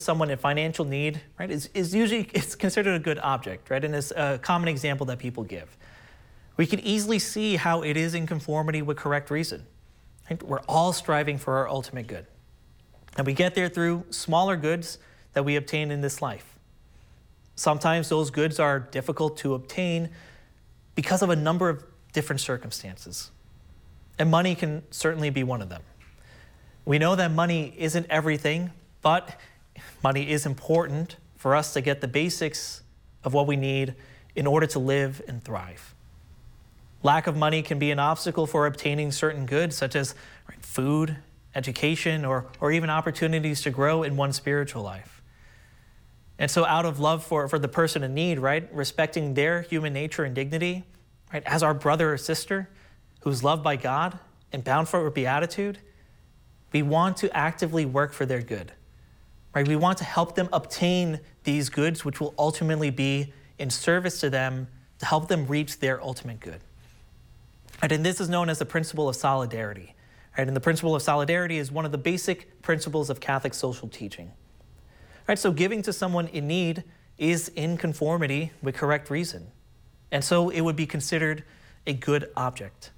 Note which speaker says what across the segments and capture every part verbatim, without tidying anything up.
Speaker 1: someone in financial need, right, is, is usually it's considered a good object, right? And it's a common example that people give. We can easily see how it is in conformity with correct reason. Right? We're all striving for our ultimate good. And we get there through smaller goods that we obtain in this life. Sometimes those goods are difficult to obtain because of a number of different circumstances. And money can certainly be one of them. We know that money isn't everything, but money is important for us to get the basics of what we need in order to live and thrive. Lack of money can be an obstacle for obtaining certain goods, such as right, food, education, or, or even opportunities to grow in one's spiritual life. And so out of love for, for the person in need, right, respecting their human nature and dignity, right, as our brother or sister who's loved by God and bound for beatitude, we want to actively work for their good. Right? We want to help them obtain these goods, which will ultimately be in service to them to help them reach their ultimate good. Right? And this is known as the principle of solidarity. Right? And the principle of solidarity is one of the basic principles of Catholic social teaching. Right? So giving to someone in need is in conformity with correct reason. And so it would be considered a good object.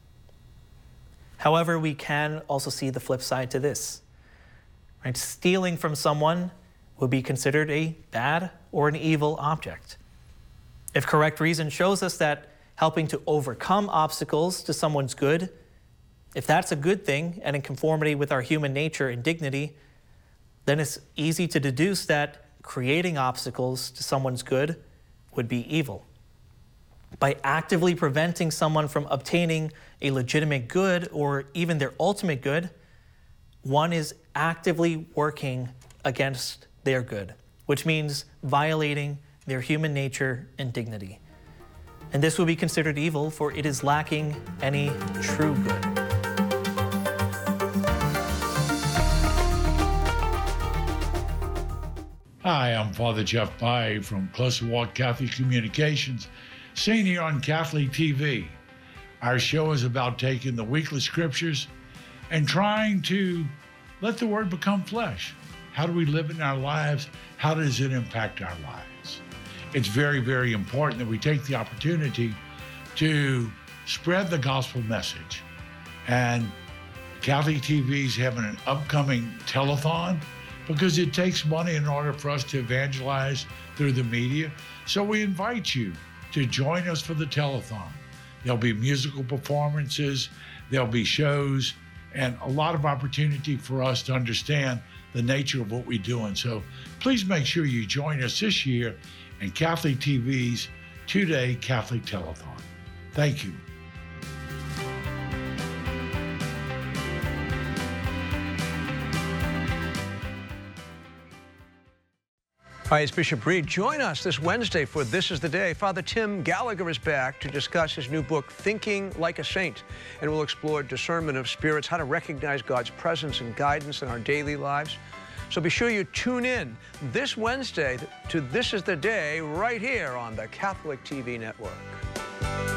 Speaker 1: However, we can also see the flip side to this. Right? Stealing from someone would be considered a bad or an evil object. If correct reason shows us that helping to overcome obstacles to someone's good, if that's a good thing and in conformity with our human nature and dignity, then it's easy to deduce that creating obstacles to someone's good would be evil. By actively preventing someone from obtaining a legitimate good or even their ultimate good, one is actively working against their good, which means violating their human nature and dignity. And this would be considered evil, for it is lacking any true good.
Speaker 2: Hi, I'm Father Jeff Pai from Closer Walk Catholic Communications, seen here on Catholic T V. Our show is about taking the weekly scriptures and trying to let the Word become flesh. How do we live in our lives? How does it impact our lives? It's very, very important that we take the opportunity to spread the gospel message. And Catholic T V is having an upcoming telethon because it takes money in order for us to evangelize through the media. So we invite you to join us for the telethon. There'll be musical performances, there'll be shows, and a lot of opportunity for us to understand the nature of what we do. And so please make sure you join us this year in Catholic T V's two-day Catholic Telethon. Thank you.
Speaker 3: Hi, it's Bishop Reed. Join us this Wednesday for This is the Day. Father Tim Gallagher is back to discuss his new book, Thinking Like a Saint, and we'll explore discernment of spirits, how to recognize God's presence and guidance in our daily lives. So be sure you tune in this Wednesday to This is the Day right here on the Catholic T V Network.